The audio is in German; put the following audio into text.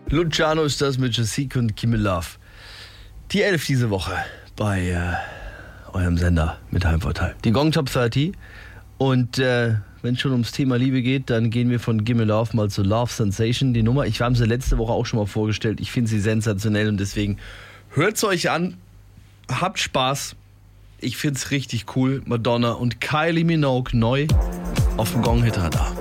Luciano ist das mit Jessica und Gimme Love. Die 11 diese Woche bei eurem Sender mit Heimvorteil. Die Gong Top 30. Und wenn es schon ums Thema Liebe geht, dann gehen wir von Gimme Love mal zu Love Sensation. Die Nummer, ich habe sie letzte Woche auch schon mal vorgestellt. Ich finde sie sensationell und deswegen hört es euch an. Habt Spaß. Ich finde es richtig cool. Madonna und Kylie Minogue neu auf dem Gong Hit Radar.